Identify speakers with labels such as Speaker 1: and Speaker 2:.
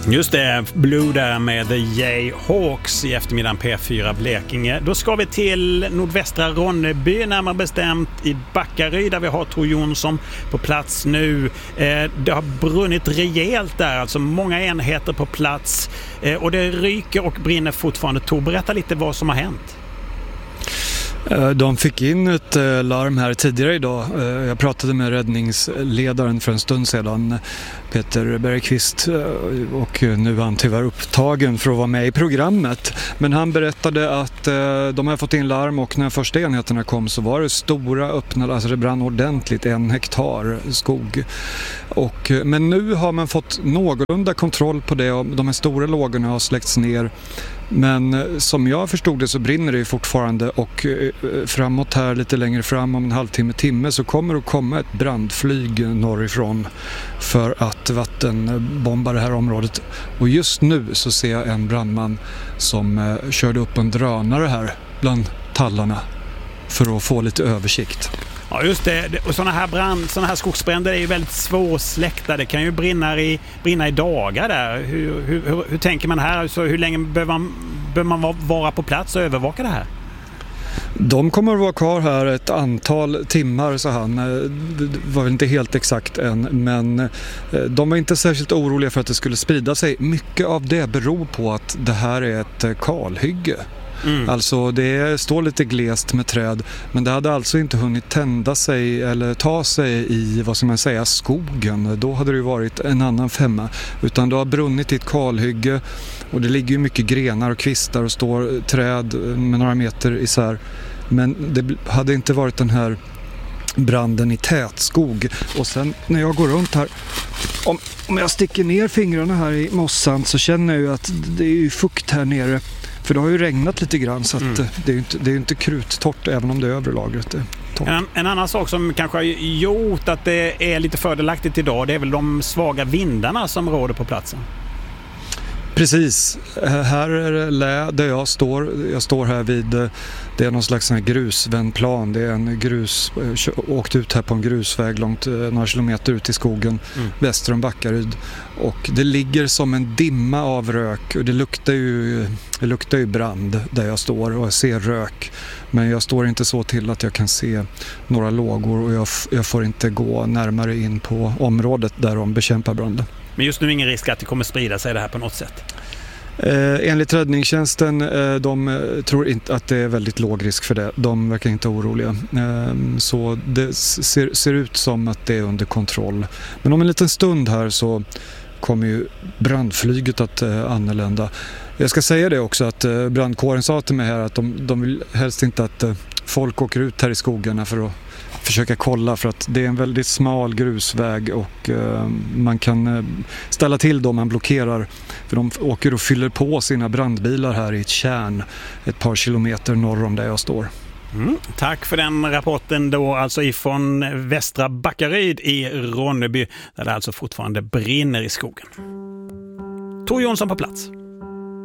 Speaker 1: Just det, Blue där med The Jayhawks i eftermiddagen P4 Blekinge. Då ska vi till nordvästra Ronneby, närmare bestämt i Backaryd, där vi har Tor Jonsson på plats nu. Det har brunnit rejält där, alltså många enheter på plats, och det ryker och brinner fortfarande. Tor, berätta lite vad som har hänt.
Speaker 2: De fick in ett larm här tidigare idag. Jag pratade med räddningsledaren för en stund sedan, Peter Bergqvist, och nu är han tyvärr upptagen för att vara med i programmet. Men han berättade att de har fått in larm, och när första enheterna kom så var det stora öppna, alltså det brann ordentligt, 1 hektar skog. Men nu har man fått någorlunda kontroll på det, och de här stora lågorna har släckts ner. Men som jag förstod det så brinner det fortfarande, och framåt här, lite längre fram om en halvtimme så kommer det att komma ett brandflyg norrifrån för att vattenbomba det här området. Och just nu så ser jag en brandman som körde upp en drönare här bland tallarna för att få lite översikt.
Speaker 1: Ja, just det. Och sådana här skogsbränder är ju väldigt svårsläckta. Det kan ju brinna i dagar där. Hur tänker man här? Så hur länge behöver man vara på plats och övervaka det här?
Speaker 2: De kommer att vara kvar här ett antal timmar, så han. Det var väl inte helt exakt än, men de var inte särskilt oroliga för att det skulle sprida sig. Mycket av det beror på att det här är ett kalhygge. Alltså det står lite glest med träd, men det hade alltså inte hunnit tända sig eller ta sig i, vad ska man säga, skogen. Då hade det ju varit en annan femma, utan det har brunnit i ett kalhygge, och det ligger ju mycket grenar och kvistar och står träd med några meter isär. Men det hade inte varit den här branden i tät skog. Och sen när jag går runt här, om jag sticker ner fingrarna här i mossan, så känner jag ju att det är ju fukt här nere. För det har ju regnat lite grann, så att det är ju inte kruttorrt, även om det övre lagret är torrt.
Speaker 1: En annan sak som kanske har gjort att det är lite fördelaktigt idag, det är väl de svaga vindarna som råder på platsen.
Speaker 2: Precis. Här är det lä där jag står. Jag står här vid, det är någon slags grusvändplan. Det är en åkt ut här på en grusväg långt några kilometer ut i skogen väster om Backaryd. Och det ligger som en dimma av rök, och det luktar ju brand där jag står, och jag ser rök. Men jag står inte så till att jag kan se några lågor, och jag får inte gå närmare in på området där de bekämpar branden.
Speaker 1: Men just nu ingen risk att det kommer sprida sig det här på något sätt?
Speaker 2: Enligt räddningstjänsten, de tror inte att det är väldigt låg risk för det. De verkar inte oroliga. Så det ser ut som att det är under kontroll. Men om en liten stund här så kommer ju brandflyget att anlända. Jag ska säga det också, att brandkåren sa till mig här att de vill helst inte att folk åker ut här i skogarna för att försöka kolla, för att det är en väldigt smal grusväg, och man kan ställa till då man blockerar, för de åker och fyller på sina brandbilar här i ett kärn ett par kilometer norr om där jag står.
Speaker 1: Tack för den rapporten då, alltså ifrån västra Backaryd i Ronneby, där det alltså fortfarande brinner i skogen. Tor Jonsson på plats.